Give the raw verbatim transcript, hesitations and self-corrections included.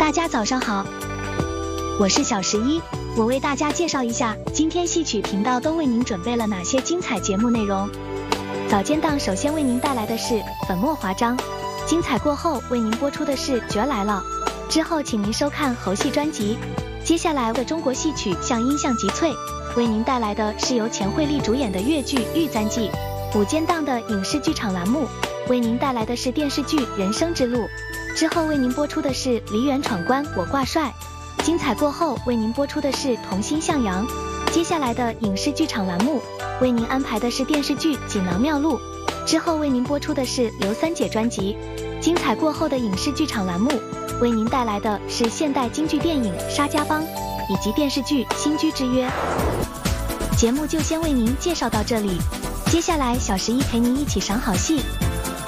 大家早上好，我是小十一，我为大家介绍一下今天戏曲频道都为您准备了哪些精彩节目内容。早间档首先为您带来的是粉墨华章，精彩过后为您播出的是角来了，之后请您收看猴戏专辑。接下来的中国戏曲像音像集萃，为您带来的是由钱惠丽主演的粤剧《玉簪记》。午间档的影视剧场栏目为您带来的是电视剧《人生之路》，之后为您播出的是梨园闯关我挂帅。精彩过后为您播出的是同心向阳。接下来的影视剧场栏目为您安排的是电视剧《锦囊妙录》，之后为您播出的是刘三姐专辑。精彩过后的影视剧场栏目为您带来的是现代京剧电影《沙家浜》以及电视剧《新居之约》。节目就先为您介绍到这里，接下来小十一陪您一起赏好戏。